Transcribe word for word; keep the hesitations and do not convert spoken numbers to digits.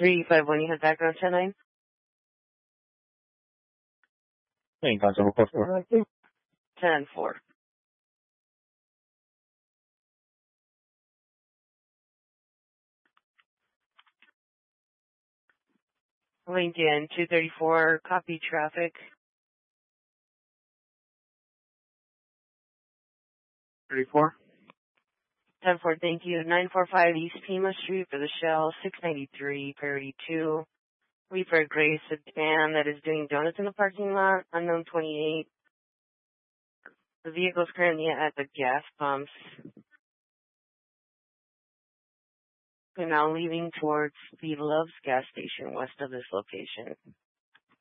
three five one, you had background ten nine? Main contact report for ten four. Lincoln two thirty-four, copy traffic. thirty-four. ten four, thank you. nine four five East Pima Street for the Shell, six ninety-three, Priority two. Reaper Gray sedan that is doing donuts in the parking lot, unknown twenty-eight. The vehicle is currently at the gas pumps. We're now leaving towards the Love's gas station west of this location.